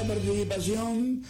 Participación,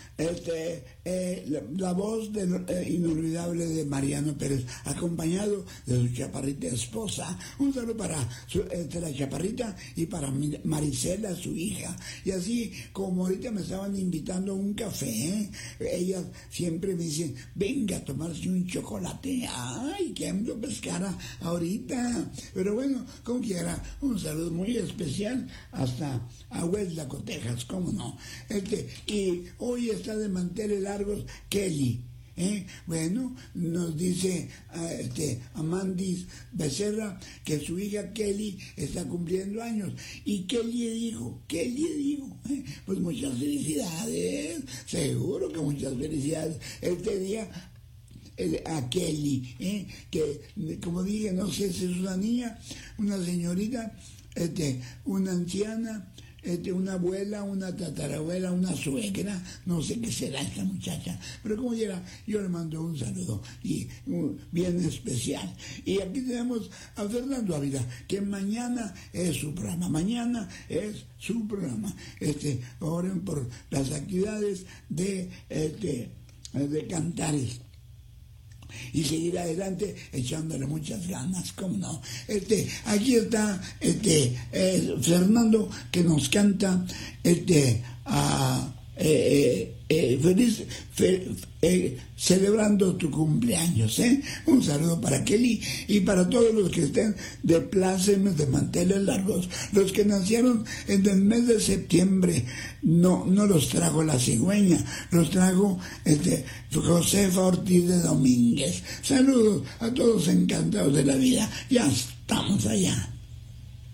la voz inolvidable de Mariano Pérez, acompañado de su chaparrita esposa. Un saludo para la chaparrita y para Marisela, su hija. Y así, como ahorita me estaban invitando a un café, ellas siempre me dicen, venga a tomarse un chocolate. Ay, que ando pescara ahorita. Pero bueno, como quiera, un saludo muy especial hasta a Huesla, Texas, cómo no. Y hoy está de manteles largos Kelly. Bueno, nos dice Amandis Becerra que su hija Kelly está cumpliendo años. Y Kelly dijo, pues muchas felicidades, seguro que muchas felicidades este día a Kelly, que como dije, no sé si es una niña, una señorita, una anciana, una abuela, una tatarabuela, una suegra, no sé qué será esta muchacha, pero como quiera, yo le mando un saludo y bien especial. Y aquí tenemos a Fernando Ávila, que mañana es su programa, oren por las actividades de Cantares y seguir adelante echándole muchas ganas, cómo no. Aquí está Fernando, que nos canta celebrando tu cumpleaños. Un saludo para Kelly y para todos los que estén de plácemes de manteles largos, los que nacieron en el mes de septiembre. No los trajo la cigüeña, los trajo Josefa Ortiz de Domínguez. Saludos a todos, encantados de la vida. Ya estamos allá.